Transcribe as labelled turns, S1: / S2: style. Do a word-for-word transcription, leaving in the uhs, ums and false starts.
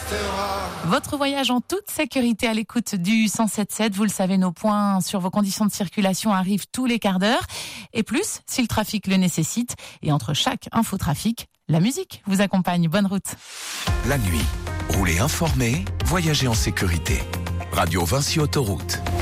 S1: Votre voyage en toute sécurité à l'écoute du cent sept sept. Vous le savez, nos points sur vos conditions de circulation arrivent tous les quarts d'heure. Et plus, si le trafic le nécessite. Et entre chaque infotrafic, la musique vous accompagne. Bonne route.
S2: La nuit, roulez informé, voyagez en sécurité. Radio Vinci Autoroute.